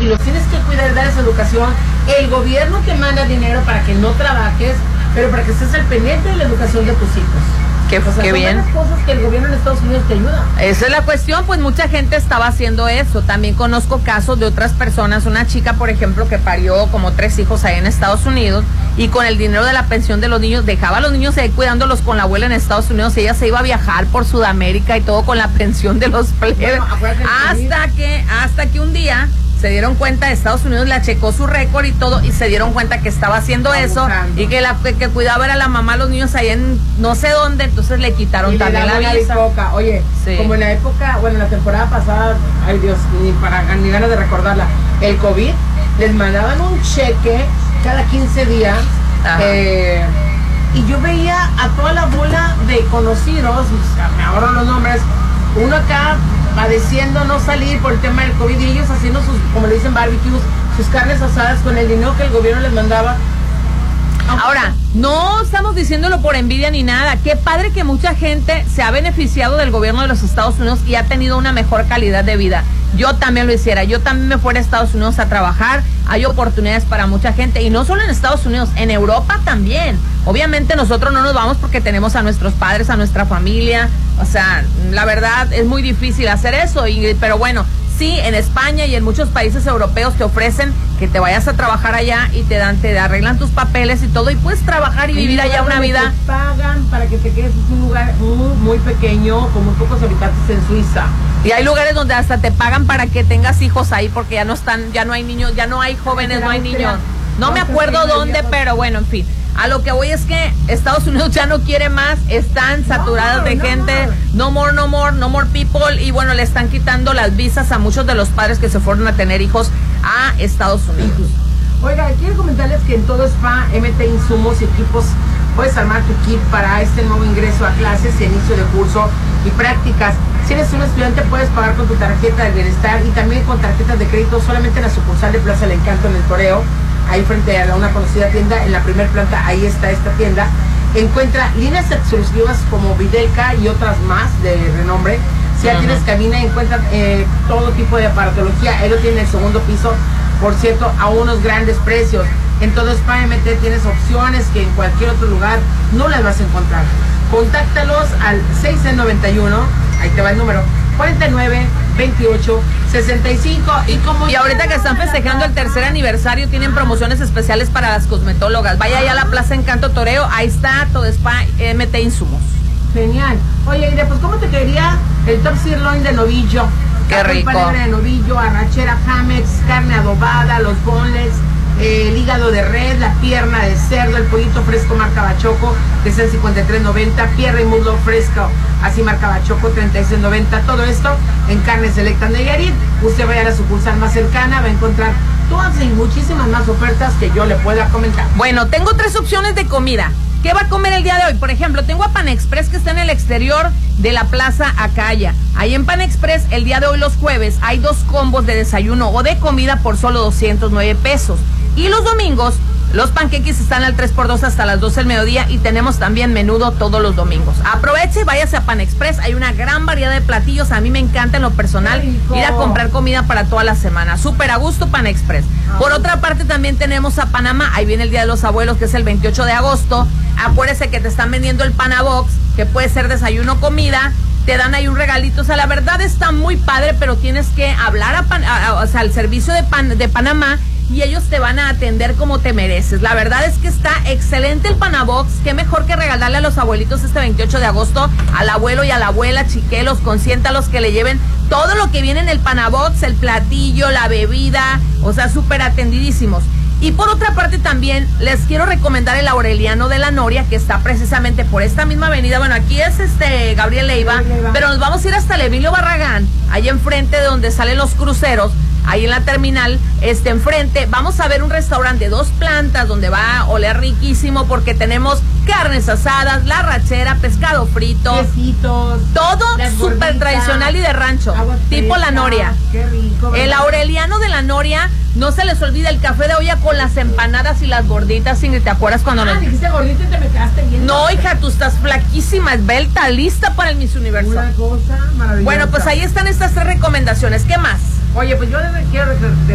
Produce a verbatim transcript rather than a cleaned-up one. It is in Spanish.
los tienes que cuidar, dar esa educación. El gobierno te manda dinero para que no trabajes, pero para que estés al pendiente de la educación de tus hijos. Qué, o sea, qué son bien. buenas cosas que el gobierno de Estados Unidos te ayuda. Esa es la cuestión, pues mucha gente estaba haciendo eso. También conozco casos de otras personas. Una chica, por ejemplo, que parió como tres hijos ahí en Estados Unidos y con el dinero de la pensión de los niños, dejaba a los niños ahí cuidándolos con la abuela en Estados Unidos. Ella se iba a viajar por Sudamérica y todo con la pensión de los plebes. Bueno, hasta que, hasta que un día se dieron cuenta, Estados Unidos la checó su récord y todo, y se dieron cuenta que estaba haciendo eso, y que la que, que cuidaba era la mamá, los niños ahí en no sé dónde, entonces le quitaron y también la visa. Bicoca. Oye, sí. Como en la época, bueno, en la temporada pasada, ay Dios, ni para ni ganas de recordarla, el COVID, les mandaban un cheque cada quince días, eh, y yo veía a toda la bola de conocidos, me ahorro los nombres, uno acá padeciendo no salir por el tema del COVID y ellos haciendo sus, como le dicen, barbecues, sus carnes asadas con el dinero que el gobierno les mandaba. Ahora, no estamos diciéndolo por envidia ni nada. Qué padre que mucha gente se ha beneficiado del gobierno de los Estados Unidos y ha tenido una mejor calidad de vida. Yo también lo hiciera. Yo también me fuera a Estados Unidos a trabajar. Hay oportunidades para mucha gente. Y no solo en Estados Unidos, en Europa también. Obviamente nosotros no nos vamos porque tenemos a nuestros padres, a nuestra familia. O sea, la verdad es muy difícil hacer eso. Y, pero bueno, sí, en España y en muchos países europeos te ofrecen que te vayas a trabajar allá y te dan, te arreglan tus papeles y todo, y puedes trabajar y vivir allá una vida. Te pagan para que te quedes en un lugar muy, muy pequeño, con muy pocos habitantes en Suiza. Y hay lugares donde hasta te pagan para que tengas hijos ahí, porque ya no están, ya no hay niños, ya no hay jóvenes, no hay niños. No me acuerdo dónde, pero bueno, en fin. A lo que voy es que Estados Unidos ya no quiere más, están saturadas de gente, no more, no more, no more people, y bueno, le están quitando las visas a muchos de los padres que se fueron a tener hijos a Estados Unidos. Oiga, quiero comentarles que en todo Spa, M T Insumos y Equipos, puedes armar tu kit para este nuevo ingreso a clases, inicio de curso y prácticas. Si eres un estudiante, puedes pagar con tu tarjeta del bienestar y también con tarjetas de crédito solamente en la sucursal de Plaza El Encanto en el Toreo, ahí frente a una conocida tienda, en la primera planta, ahí está esta tienda. Encuentra líneas exclusivas como Videlca y otras más de renombre. Si ya uh-huh. tienes cabina, encuentra eh, todo tipo de aparatología. Él lo tiene en el segundo piso, por cierto, a unos grandes precios. En todo Spa M T tienes opciones que en cualquier otro lugar no las vas a encontrar. Contáctalos al seis noventa y uno, ahí te va el número, cuarenta y nueve, veintiocho, sesenta y cinco. Y como y ahorita que están festejando el tercer aniversario, tienen promociones especiales para las cosmetólogas. Vaya allá a la Plaza Encanto Toreo, ahí está todo Spa M T Insumos. Genial. Oye, Ire, pues ¿cómo te quedaría el top sirloin de novillo? Qué rico. Palabra de novillo, arrachera, hammocks, carne adobada, los boneless, eh, el hígado de red, la pierna de cerdo, el pollito fresco marca Bachoco, que es en cincuenta y tres noventa, pierna y muslo fresco, así marca Bachoco, treinta y seis noventa. Todo esto en Carne Selecta Nayarit. Usted vaya a la sucursal más cercana, va a encontrar todas y muchísimas más ofertas que yo le pueda comentar. Bueno, tengo tres opciones de comida. ¿Qué va a comer el día de hoy? Por ejemplo, tengo a Pan Express, que está en el exterior de la Plaza Acaya. Ahí en Pan Express, el día de hoy, los jueves, hay dos combos de desayuno o de comida por solo doscientos nueve pesos. Y los domingos, los panqueques están al tres por dos hasta las doce del mediodía y tenemos también menudo todos los domingos. Aproveche, váyase a Pan Express, hay una gran variedad de platillos. A mí me encanta en lo personal ir a comprar comida para toda la semana. Súper a gusto Pan Express. Por otra parte, también tenemos a Panamá, ahí viene el Día de los Abuelos, que es el veintiocho de agosto. Acuérdese que te están vendiendo el Panabox, que puede ser desayuno, comida, te dan ahí un regalito. O sea, la verdad está muy padre, pero tienes que hablar a Pan, a, a, o sea, al servicio de, Pan, de Panamá, y ellos te van a atender como te mereces. La verdad es que está excelente el Panabox. Qué mejor que regalarle a los abuelitos este veintiocho de agosto, al abuelo y a la abuela, chiquelos, consiéntalos, que le lleven todo lo que viene en el Panabox, el platillo, la bebida, o sea, súper atendidísimos. Y por otra parte también les quiero recomendar el Aureliano de la Noria, que está precisamente por esta misma avenida. Bueno, aquí es este Gabriel Leiva, pero nos vamos a ir hasta el Emilio Barragán, ahí enfrente de donde salen los cruceros, ahí en la terminal, este enfrente. Vamos a ver un restaurante de dos plantas donde va a oler riquísimo, porque tenemos carnes asadas, la arrachera, pescado frito, quesitos, todo súper tradicional y de rancho, tipo fresca, La Noria. Qué rico, ¿verdad? El Aureliano de la Noria. No se les olvida el café de olla con las empanadas y las gorditas, Ingrid. ¿Te acuerdas cuando ah, nos... dijiste gordita y te me quedaste bien? No, hija, tú estás flaquísima, esbelta, lista para el Miss Universo. Una cosa maravillosa. Bueno, pues ahí están estas tres recomendaciones. ¿Qué más? Oye, pues yo quiero